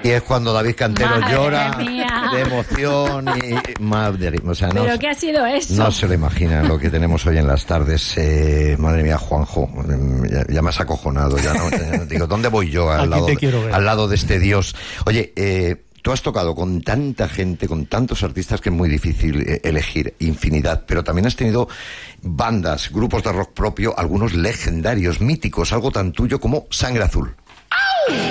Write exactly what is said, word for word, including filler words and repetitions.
Y es cuando David Cantero Madre llora mía. de emoción y madre, o sea, no, ¿Pero qué ha sido eso? No se lo imagina lo que tenemos hoy en las tardes. Eh, madre mía, Juanjo, ya, ya me has acojonado. Ya no, eh, digo, ¿dónde voy yo al lado, de, al lado de este Dios? Oye, eh, tú has tocado con tanta gente, con tantos artistas que es muy difícil eh, elegir, infinidad, pero también has tenido bandas, grupos de rock propio, algunos legendarios, míticos, algo tan tuyo como Sangre Azul.